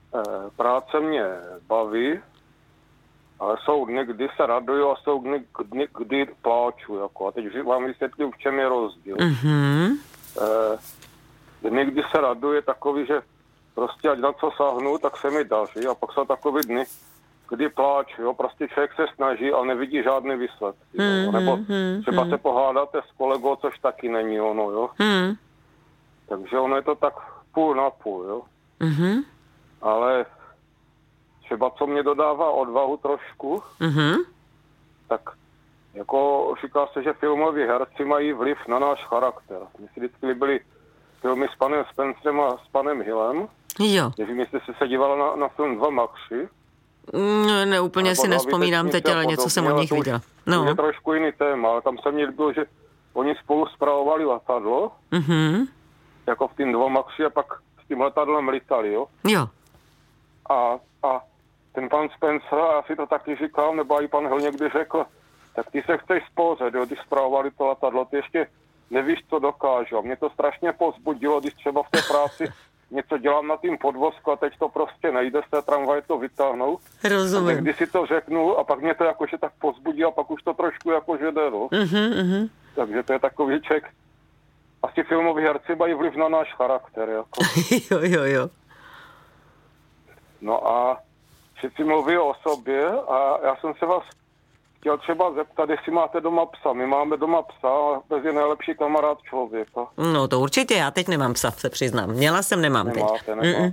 práce mě baví, ale jsou dny, kdy se raduju a jsou dny, kdy pláču. Jako. A teď vám vysvětlím, v čem je rozdíl. Dny, kdy se raduju, je takový, že prostě ať na co sáhnu, tak se mi daří. A pak jsou takový dny, kdy pláču. Jo. Prostě člověk se snaží, ale nevidí žádný výsledky. Nebo třeba se pohádáte s kolegou, což taky není ono. Jo. Takže ono je to tak půl na půl. Jo. Ale třeba co mě dodává odvahu trošku, tak jako říká se, že filmoví herci mají vliv na náš charakter. Mně si vždycky byly filmy s panem Spencerem a s panem Hillem. Jo. Nevím, jestli jsi se dívala na film Dva Machři. Ne, úplně si nespomínám teď, ale něco jsem od nich viděla. To je trošku jiný téma, ale tam se mi líbilo, že oni spolu spravovali letadlo, jako v tým Dva Machři, a pak s tím letadlem litali, jo? Jo. A ten pan Spencer, já si to taky říkám, nebo i pan Hill někdy řekl, tak ty se chceš spořit, jo, když spravovali to letadlo, ty ještě nevíš, co dokážu. A mě to strašně povzbudilo, když třeba v té práci něco dělám na tým podvozku a teď to prostě nejde z té tramvaje to vytáhnout. Rozumím. A když si to řeknu a pak mě to jakože tak povzbudí a pak už to trošku jakože jde, no. Takže to je takový člověk. Asi filmoví herci mají vliv na náš charakter, jako. Jo. No a všichni mluví o sobě a já jsem se vás chtěl třeba zeptat, jestli máte doma psa. My máme doma psa a bez je nejlepší kamarád člověka. No to určitě, já teď nemám psa, se přiznám. Měla jsem, nemám teď. Nemáte.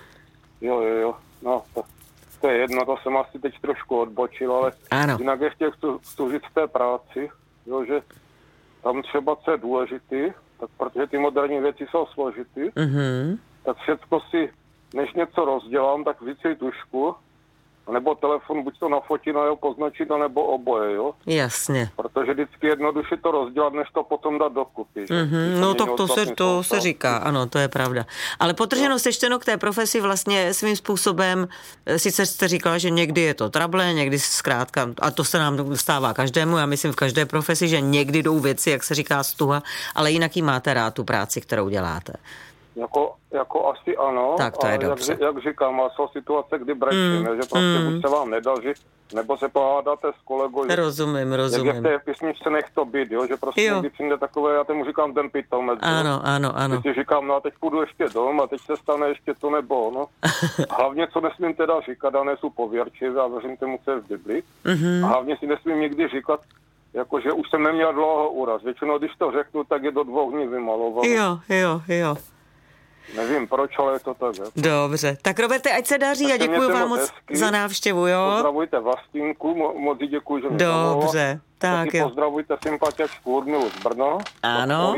Jo. No, to je jedno, to jsem asi teď trošku odbočil, ale ano. Jinak ještě chci říct v té práci, jo, že tam třeba co je důležitý, tak protože ty moderní věci jsou složitý, tak všecko si, než něco rozdělám, tak vycít tušku, nebo telefon, buď to nafotí na jeho poznačit, nebo oboje, jo? Jasně. Protože vždycky jednoduše to rozdělat, než to potom dát dokupy. No tak to se říká, ano, to je pravda. Ale potrženo sečteno k té profesi vlastně svým způsobem, sice jste říkala, že někdy je to trable, někdy zkrátka, a to se nám stává každému, já myslím v každé profesi, že někdy jdou věci, jak se říká, stuha, ale jinak jí máte rád tu práci, kterou děláte. Jako asi ano, tak to je dobře. Jak říkám, jsou situace, kdy brečíme, že prostě buď se vám nedaří, nebo se pohádáte s kolegou. Rozumím. Jak je v té písničce Nech to být, jo, že prostě někdy přijde takové, já tomu říkám ten pitomec. Ano. Když si říkám, no a teď půjdu ještě dom a teď se stane ještě to nebo ono. Hlavně, co nesmím teda říkat, a nejsou pověrčivé a věřím tomu, co je v Bibli. A hlavně si nesmím nikdy říkat, jakože už jsem neměl dlouho úraz. Většinou, když to řeknu, tak je do 2 dní vymalované. Jo. Nevím proč, ale je to tak. Dobře. Tak Roberte, ať se daří a děkuji vám moc za návštěvu, jo? Pozdravujte Vlastínku, moc děkuji, že mě zavolala. Dobře, tak jo. Pozdravujte sympatiačku Ludmilu z Brna. Ano.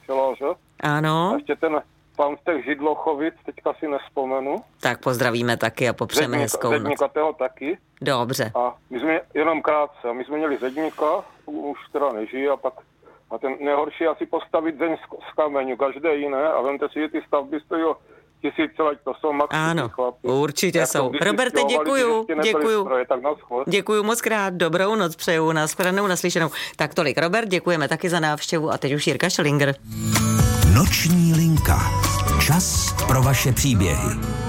Ano. A ještě ten pán z těch Židlochovic, teďka si nespomenu. Tak pozdravíme taky a popřeme hezkou noc. Zedníka toho taky. Dobře. A my jsme, jenom krátce, my jsme měli Zedníka, už teda nežije, a pak a ten nejhorší je asi postavit zeň z kameňu, každé jiné, a vemte si, že ty stavby stojí o 1000 let, to jsou maximální chlapi. Určitě tak jsou. Roberte, děkuju. Děkuju moc krát, dobrou noc přeju, nashledanou, naslyšenou. Tak tolik, Robert, děkujeme taky za návštěvu a teď už Jirka Šelinger. Noční linka. Čas pro vaše příběhy.